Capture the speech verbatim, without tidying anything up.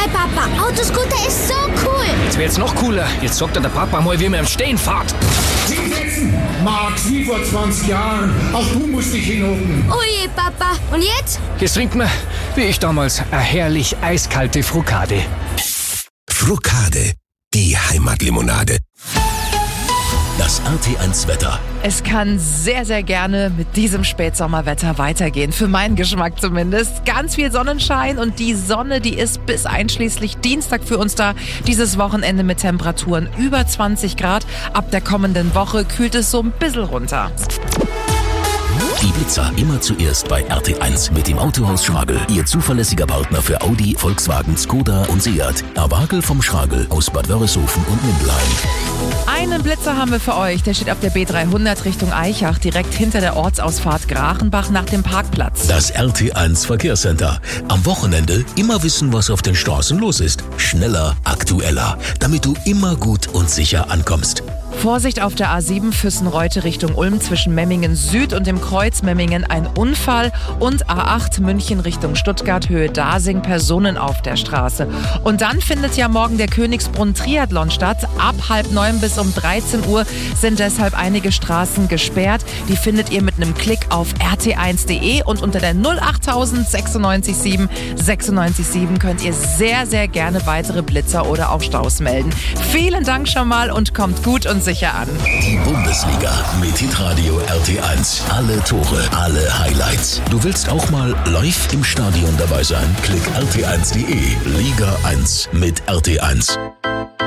Papa, Autoscooter ist so cool. Das wäre jetzt noch cooler. Jetzt sagt er der Papa mal, wie man im Stehen fährt. Hinsetzen! Max, wie vor zwanzig Jahren. Auch du musst dich hinhocken. Oh je, Papa. Und jetzt? Jetzt trinkt man, wie ich damals, eine herrlich eiskalte Frucade. Frucade, die Heimatlimonade. Das R T eins Wetter. Es kann sehr, sehr gerne mit diesem Spätsommerwetter weitergehen. Für meinen Geschmack zumindest. Ganz viel Sonnenschein und die Sonne, die ist bis einschließlich Dienstag für uns da. Dieses Wochenende mit Temperaturen über zwanzig Grad. Ab der kommenden Woche kühlt es so ein bisschen runter. Die Blitzer immer zuerst bei R T eins mit dem Autohaus Schragel. Ihr zuverlässiger Partner für Audi, Volkswagen, Skoda und Seat. Awagel vom Schragel aus Bad Wörishofen und Mindelheim. Einen Blitzer haben wir für euch. Der steht auf der B dreihundert Richtung Aichach, direkt hinter der Ortsausfahrt Grachenbach nach dem Parkplatz. Das R T eins Verkehrscenter. Am Wochenende immer wissen, was auf den Straßen los ist. Schneller, aktueller, damit du immer gut und sicher ankommst. Vorsicht auf der A sieben Füssen-Reute Richtung Ulm zwischen Memmingen Süd und dem Kreuz Memmingen ein Unfall und A acht München Richtung Stuttgart Höhe Dasing Personen auf der Straße. Und dann findet ja morgen der Königsbrunn Triathlon statt. Ab halb neun bis um dreizehn Uhr sind deshalb einige Straßen gesperrt. Die findet ihr mit einem Klick auf r t eins punkt d e und unter der null achttausend sechsundneunzig sieben sechsundneunzig sieben könnt ihr sehr, sehr gerne weitere Blitzer oder auch Staus melden. Vielen Dank schon mal und kommt gut und sicher an. Die Bundesliga mit Hitradio R T eins. Alle Tore, alle Highlights. Du willst auch mal live im Stadion dabei sein? Klick r t eins punkt d e. Liga eins mit R T eins.